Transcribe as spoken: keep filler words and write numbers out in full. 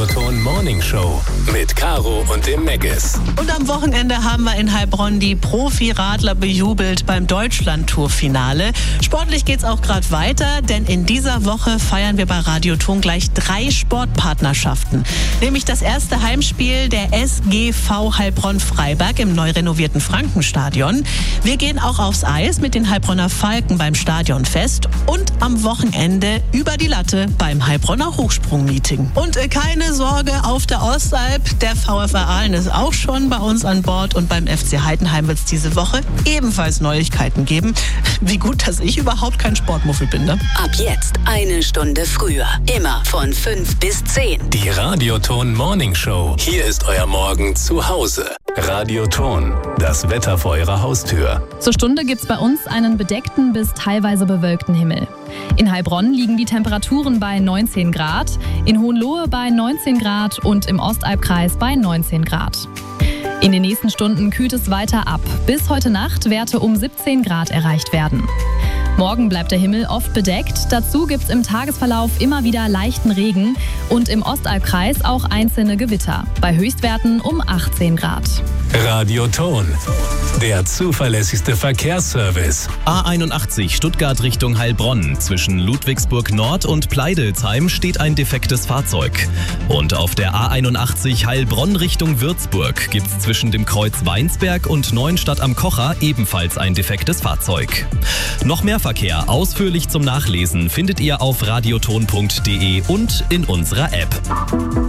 Radioton Morning Show mit Caro und dem Meggis. Und am Wochenende haben wir in Heilbronn die Profi-Radler bejubelt beim Deutschland-Tour-Finale. Sportlich geht's auch gerade weiter, denn in dieser Woche feiern wir bei Radioton gleich drei Sportpartnerschaften. Nämlich das erste Heimspiel der S G V Heilbronn-Freiberg im neu renovierten Frankenstadion. Wir gehen auch aufs Eis mit den Heilbronner Falken beim Stadionfest und am Wochenende über die Latte beim Heilbronner Hochsprung-Meeting. Und äh, keine Sorge, auf der Ostalb, der VfR Aalen ist auch schon bei uns an Bord und beim F C Heidenheim wird es diese Woche ebenfalls Neuigkeiten geben. Wie gut, dass ich überhaupt kein Sportmuffel bin, ne? Ab jetzt eine Stunde früher. Immer von fünf bis zehn. Die Radioton Morning Show. Hier ist euer Morgen zu Hause. Radioton, das Wetter vor eurer Haustür. Zur Stunde gibt's bei uns einen bedeckten bis teilweise bewölkten Himmel. In Heilbronn liegen die Temperaturen bei neunzehn Grad, in Hohenlohe bei neunzehn Grad und im Ostalbkreis bei neunzehn Grad. In den nächsten Stunden kühlt es weiter ab, bis heute Nacht Werte um siebzehn Grad erreicht werden. Morgen bleibt der Himmel oft bedeckt, dazu gibt's im Tagesverlauf immer wieder leichten Regen und im Ostalbkreis auch einzelne Gewitter, bei Höchstwerten um achtzehn Grad. Radioton, der zuverlässigste Verkehrsservice. A einundachtzig Stuttgart Richtung Heilbronn. Zwischen Ludwigsburg Nord und Pleidelsheim steht ein defektes Fahrzeug. Und auf der A einundachtzig Heilbronn Richtung Würzburg gibt's zwischen dem Kreuz Weinsberg und Neuenstadt am Kocher ebenfalls ein defektes Fahrzeug. Noch mehr Verkehr ausführlich zum Nachlesen findet ihr auf radioton punkt de und in unserer App.